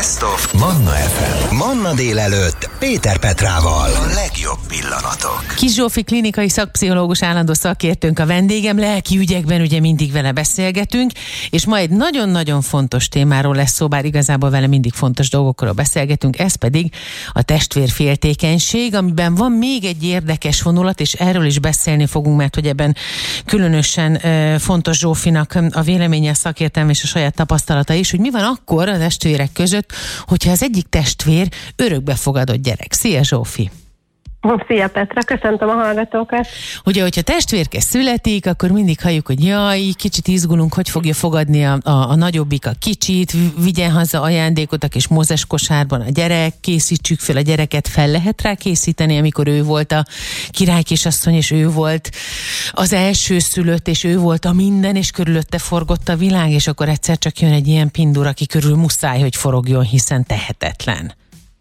Best of Manna FM. Manna délelőtt Péter Petrával. A legjobb pillanatok. Kis Zsófi klinikai szakpszichológus állandó szakértőnk a vendégem, lelki ügyekben ugye mindig vele beszélgetünk, és ma egy nagyon-nagyon fontos témáról lesz szó, bár igazából vele mindig fontos dolgokról beszélgetünk, ez pedig a testvérféltékenység, amiben van még egy érdekes vonulat, és erről is beszélni fogunk, mert hogy ebben különösen fontos Zsófinak a véleménye, a szakértelme és a saját tapasztalata is, hogy mi van akkor a testvérek között, hogyha az egyik testvér örökbefogadott gyerek. Szia, Zsófi! Szia, Petra, köszöntöm a hallgatókat. Ugye, hogyha testvérke születik, akkor mindig halljuk, hogy jaj, kicsit izgulunk, hogy fogja fogadni a nagyobbik a kicsit, vigyen haza ajándékot a kis mózes kosárban a gyerek, készítsük fel a gyereket, fel lehet rá készíteni, amikor ő volt a királykisasszony, és ő volt az első szülött, és ő volt a minden, és körülötte forgott a világ, és akkor egyszer csak jön egy ilyen pindur, aki körül muszáj, hogy forogjon, hiszen tehetetlen.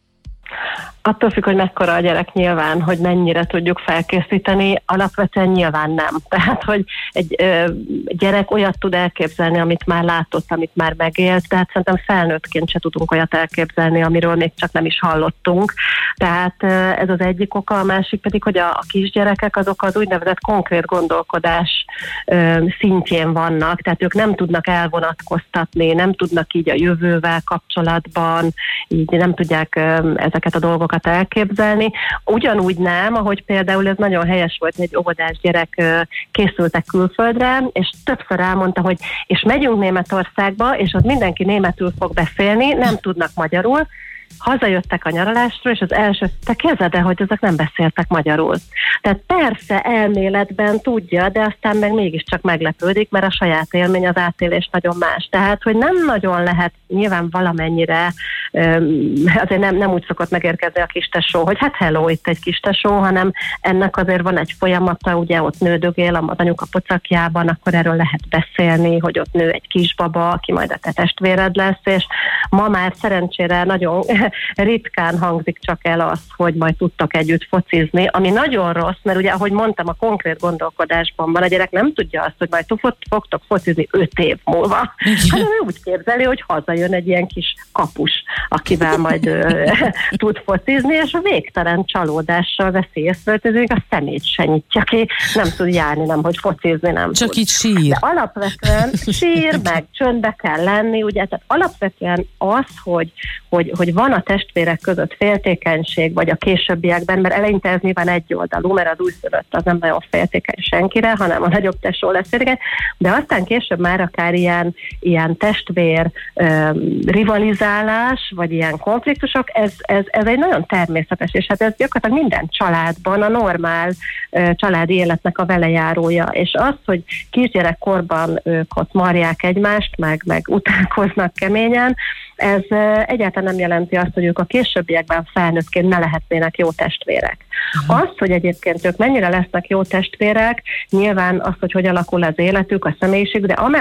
Attól függ, hogy mekkora a gyerek nyilván, hogy mennyire tudjuk felkészíteni, alapvetően nyilván nem. Tehát, hogy egy gyerek olyat tud elképzelni, amit már látott, amit már megélt, tehát szerintem felnőttként se tudunk olyat elképzelni, amiről még csak nem is hallottunk. Tehát ez az egyik oka, a másik pedig, hogy a kisgyerekek azok az úgynevezett konkrét gondolkodás szintjén vannak, tehát ők nem tudnak elvonatkoztatni, nem tudnak így a jövővel kapcsolatban, így nem tudják ezeket a dolgokat elképzelni. Ugyanúgy nem, ahogy például ez nagyon helyes volt, egy óvodás gyerek készültek külföldre, és többször elmondta, hogy és megyünk Németországba, és ott mindenki németül fog beszélni, nem tudnak magyarul. Hazajöttek a nyaralásról, és az első, te képzeld el, hogy ezek nem beszéltek magyarul. Tehát persze elméletben tudja, de aztán meg mégiscsak meglepődik, mert a saját élmény, az átélés nagyon más. Tehát, hogy nem nagyon lehet nyilván valamennyire, azért nem úgy szokott megérkezni a kistesó, hogy hát hello, itt egy kistesó, hanem ennek azért van egy folyamata, ugye ott nődögél az anyuka pocakjában, akkor erről lehet beszélni, hogy ott nő egy kisbaba, aki majd a te testvéred lesz, és ma már szerencsére nagyon ritkán hangzik csak el az, hogy majd tudtak együtt focizni, ami nagyon rossz, mert ugye, ahogy mondtam, a konkrét gondolkodásban van, a gyerek nem tudja azt, hogy majd fogtok focizni 5 év múlva, hanem ő úgy képzeli, hogy hazajön egy ilyen kis kapus, akivel majd tud focizni, és a végtelen csalódással veszi észre, hogy a szemét se nyitja ki, nem tud járni, nem, hogy focizni nem csak tud. Így sír. De alapvetően sír, meg csöndbe kell lenni, ugye, tehát alapvetően az, hogy van a testvérek között féltékenység, vagy a későbbiekben, mert eleinte ez nyilván egyoldalú, mert az újszülött az nem nagyon féltékeny senkire, hanem a nagyobb tesó lesz féltékeny, de aztán később már akár ilyen testvér rivalizálás, vagy ilyen konfliktusok, ez egy nagyon természetes, és hát ez gyakorlatilag minden családban a normál családi életnek a velejárója, és az, hogy kisgyerekkorban ők ott marják egymást, meg utálkoznak keményen, ez egyáltalán nem jelenti azt, hogy ők a későbbiekben felnőttként ne lehetnének jó testvérek. Az, hogy egyébként ők mennyire lesznek jó testvérek, nyilván az, hogy alakul az életük, a személyiségük, de